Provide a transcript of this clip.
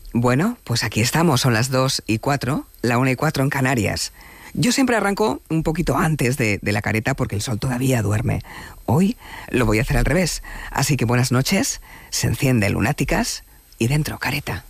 Bueno, pues aquí estamos, son las 2:04, la 1:04 en Canarias. Yo siempre arranco un poquito antes de la careta porque el sol todavía duerme. Hoy lo voy a hacer al revés. Así que buenas noches, se enciende Lunáticas y dentro careta.